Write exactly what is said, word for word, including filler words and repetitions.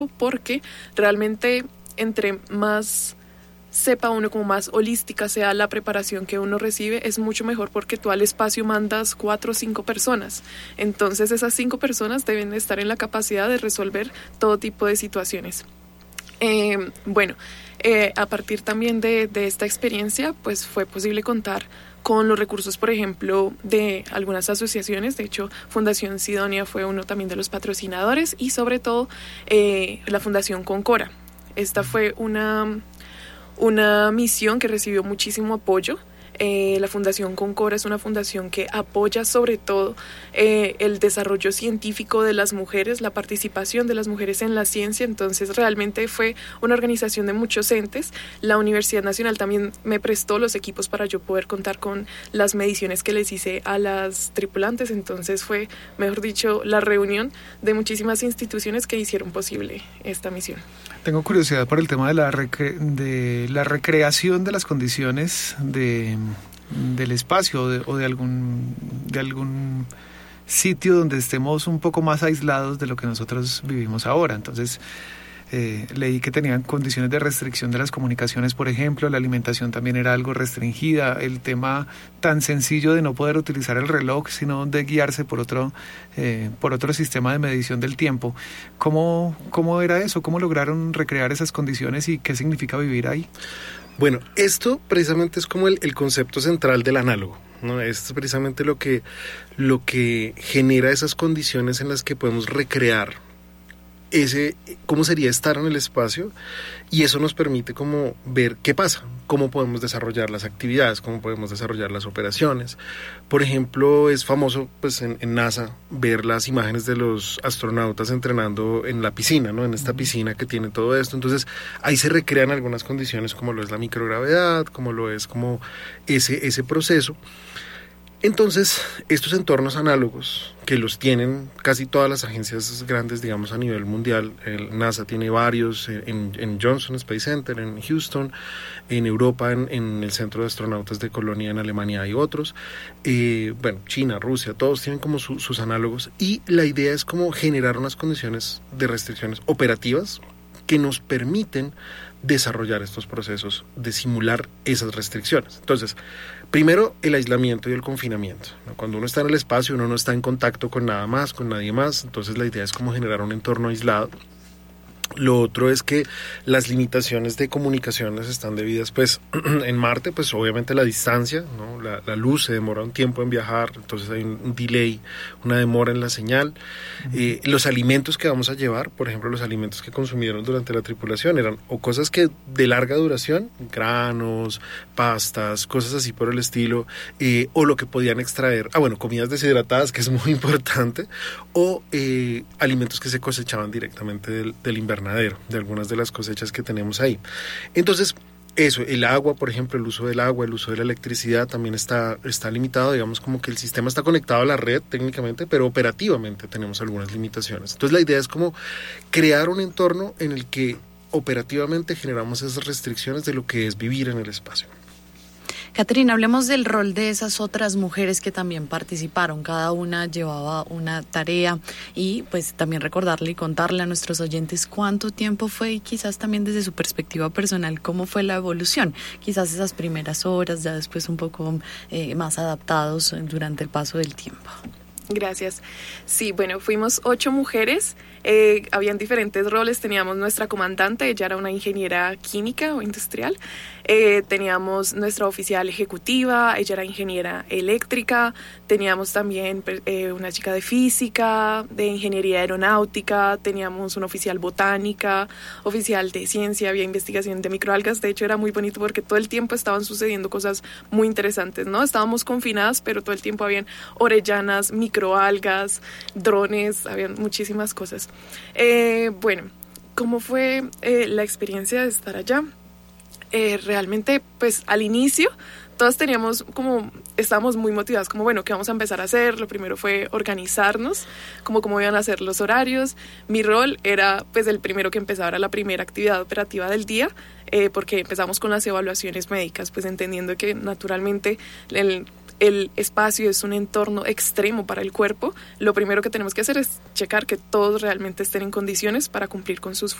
porque realmente entre más sepa uno, como más holística sea la preparación que uno recibe, es mucho mejor porque tú al espacio mandas cuatro o cinco personas. Entonces esas cinco personas deben estar en la capacidad de resolver todo tipo de situaciones. Eh, bueno, eh, a partir también de, de esta experiencia, pues fue posible contar con los recursos, por ejemplo, de algunas asociaciones. De hecho, Fundación Sidonia fue uno también de los patrocinadores, y sobre todo eh, la Fundación Concora. Esta fue una, una misión que recibió muchísimo apoyo. Eh, la Fundación Concora es una fundación que apoya sobre todo eh, el desarrollo científico de las mujeres, la participación de las mujeres en la ciencia. Entonces realmente fue una organización de muchos entes. La Universidad Nacional también me prestó los equipos para yo poder contar con las mediciones que les hice a las tripulantes. Entonces fue, mejor dicho, la reunión de muchísimas instituciones que hicieron posible esta misión. Tengo curiosidad por el tema de la, recre- de la recreación de las condiciones de, del espacio o de, o de algún de algún sitio donde estemos un poco más aislados de lo que nosotros vivimos ahora. Entonces, eh, leí que tenían condiciones de restricción de las comunicaciones, por ejemplo, la alimentación también era algo restringida, el tema tan sencillo de no poder utilizar el reloj, sino de guiarse por otro, eh, por otro sistema de medición del tiempo. ¿Cómo, cómo era eso? ¿Cómo lograron recrear esas condiciones y qué significa vivir ahí? Bueno, esto precisamente es como el, el concepto central del análogo, ¿no? Esto es precisamente lo que, lo que genera esas condiciones en las que podemos recrear ese, cómo sería estar en el espacio, y eso nos permite como ver qué pasa, cómo podemos desarrollar las actividades, cómo podemos desarrollar las operaciones. Por ejemplo, es famoso pues en, en NASA ver las imágenes de los astronautas entrenando en la piscina, ¿no? En esta piscina que tiene todo esto. Entonces ahí se recrean algunas condiciones como lo es la microgravedad, como lo es como ese, ese proceso. Entonces, estos entornos análogos, que los tienen casi todas las agencias grandes, digamos, a nivel mundial, el NASA tiene varios, en, en Johnson Space Center, en Houston, en Europa, en, en el Centro de Astronautas de Colonia, en Alemania hay otros, eh, bueno, China, Rusia, todos tienen como su, sus análogos, y la idea es como generar unas condiciones de restricciones operativas que nos permiten desarrollar estos procesos de simular esas restricciones. Entonces, primero, el aislamiento y el confinamiento, ¿no? Cuando uno está en el espacio, uno no está en contacto con nada más, con nadie más, entonces la idea es como generar un entorno aislado. Lo otro es que las limitaciones de comunicaciones están debidas, pues, en Marte, pues obviamente la distancia, ¿no? La, la luz se demora un tiempo en viajar, entonces hay un, un delay, una demora en la señal. Uh-huh. Eh, los alimentos que vamos a llevar, por ejemplo, los alimentos que consumieron durante la tripulación eran o cosas que de larga duración, granos, pastas, cosas así por el estilo, eh, o lo que podían extraer, ah bueno, comidas deshidratadas, que es muy importante, o eh, alimentos que se cosechaban directamente del, del invernadero, de algunas de las cosechas que tenemos ahí. Entonces, eso, el agua, por ejemplo, el uso del agua, el uso de la electricidad también está, está limitado, digamos como que el sistema está conectado a la red técnicamente, pero operativamente tenemos algunas limitaciones. Entonces la idea es como crear un entorno en el que operativamente generamos esas restricciones de lo que es vivir en el espacio. Caterina, hablemos del rol de esas otras mujeres que también participaron. Cada una llevaba una tarea, y pues también recordarle y contarle a nuestros oyentes cuánto tiempo fue, y quizás también desde su perspectiva personal cómo fue la evolución. Quizás esas primeras horas, ya después un poco eh, más adaptados durante el paso del tiempo. Gracias. Sí, bueno, fuimos ocho mujeres. Eh, habían diferentes roles. Teníamos nuestra comandante, ella era una ingeniera química o industrial. Eh, teníamos nuestra oficial ejecutiva, ella era ingeniera eléctrica. Teníamos también eh, una chica de física, de ingeniería aeronáutica. Teníamos una oficial botánica, oficial de ciencia, había investigación de microalgas. De hecho, era muy bonito porque todo el tiempo estaban sucediendo cosas muy interesantes, ¿no? Estábamos confinadas, pero todo el tiempo habían orellanas, microalgas, drones, habían muchísimas cosas. Eh, bueno, ¿cómo fue eh, la experiencia de estar allá? Eh, realmente, pues al inicio todas teníamos como, estábamos muy motivadas, como bueno, ¿qué vamos a empezar a hacer? Lo primero fue organizarnos, como cómo iban a ser los horarios. Mi rol era pues el primero que empezaba, era la primera actividad operativa del día, eh, porque empezamos con las evaluaciones médicas, pues entendiendo que naturalmente el el espacio es un entorno extremo para el cuerpo, lo primero que tenemos que hacer es checar que todos realmente estén en condiciones para cumplir con sus